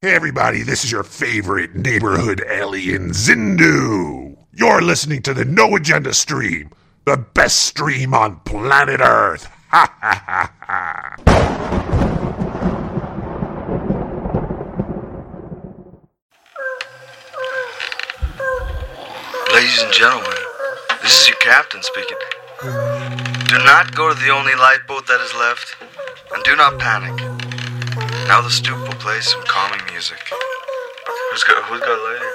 Hey everybody, this is your favorite neighborhood alien, Zindu. You're listening to the No Agenda stream, the best stream on planet Earth. Ha ha ha ha. Ladies and gentlemen, this is your captain speaking. Do not go to the only lifeboat that is left, and do not panic. Now the stoop will play some calming music. Who's got a lady?